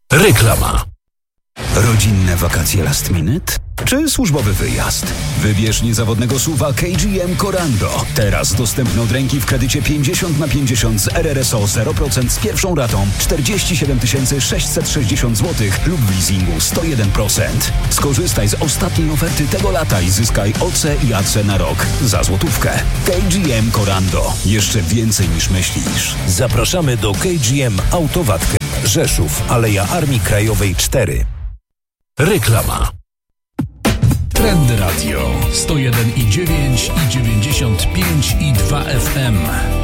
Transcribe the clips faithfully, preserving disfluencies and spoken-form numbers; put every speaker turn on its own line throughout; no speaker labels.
Reklama. Rodzinne wakacje last minute? Czy służbowy wyjazd? Wybierz niezawodnego S U V-a K G M Corando. Teraz dostępny od ręki w kredycie pięćdziesiąt na pięćdziesiąt z R R S O zero procent z pierwszą ratą czterdzieści siedem tysięcy sześćset sześćdziesiąt złotych lub w leasingu sto jeden procent. Skorzystaj z ostatniej oferty tego lata i zyskaj O C i A C na rok za złotówkę. K G M Corando. Jeszcze więcej niż myślisz.
Zapraszamy do K G M Autowatkę. Rzeszów, Aleja Armii Krajowej cztery.
Reklama.
Trendy Radio sto jeden i dziewięć i dziewięćdziesiąt pięć i dwa F M.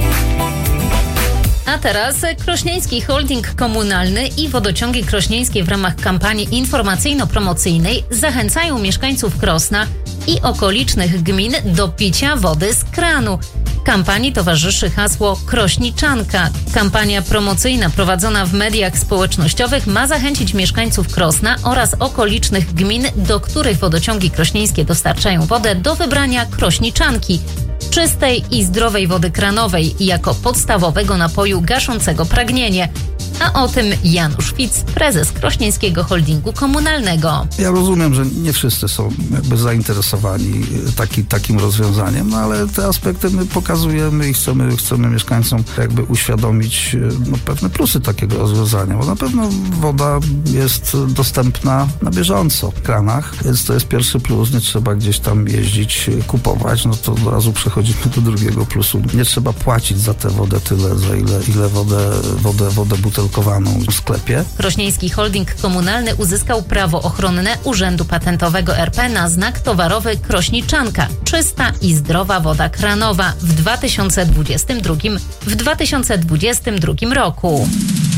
A teraz Krośnieński Holding Komunalny i Wodociągi Krośnieńskie w ramach kampanii informacyjno-promocyjnej zachęcają mieszkańców Krosna i okolicznych gmin do picia wody z kranu. Kampanii towarzyszy hasło Krośniczanka. Kampania promocyjna prowadzona w mediach społecznościowych ma zachęcić mieszkańców Krosna oraz okolicznych gmin, do których wodociągi krośnieńskie dostarczają wodę, do wybrania Krośniczanki, czystej i zdrowej wody kranowej jako podstawowego napoju gaszącego pragnienie. A o tym Janusz Fic, prezes Krośnieńskiego Holdingu Komunalnego.
Ja rozumiem, że nie wszyscy są jakby zainteresowani taki, takim rozwiązaniem, no ale te aspekty my pokazujemy i chcemy, chcemy mieszkańcom jakby uświadomić no, pewne plusy takiego rozwiązania, bo na pewno woda jest dostępna na bieżąco w kranach, więc to jest pierwszy plus, nie trzeba gdzieś tam jeździć, kupować, no to od razu przechodzimy do drugiego plusu. Nie trzeba płacić za tę wodę tyle, za ile, ile wodę, wodę, wodę butelkowaną w sklepie.
Krośnieński Holding Komunalny uzyskał prawo ochronne Urzędu Patentowego R P na znak towarowy Krośniczanka. Czysta i zdrowa woda kranowa w dwa tysiące dwudziestym drugim w dwa tysiące dwudziestym drugim roku.